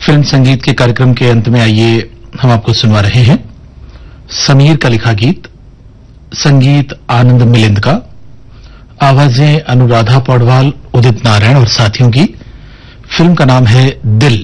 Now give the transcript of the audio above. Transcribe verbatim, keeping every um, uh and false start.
Film संगीत के कार्यक्रम के अंत में आइए हम आपको सुनवा रहे हैं समीर का लिखा गीत, संगीत आनंद मिलिंद का, आवाजें अनुराधा पौडवाल, उदित नारायण और साथियों की। फिल्म का नाम है दिल।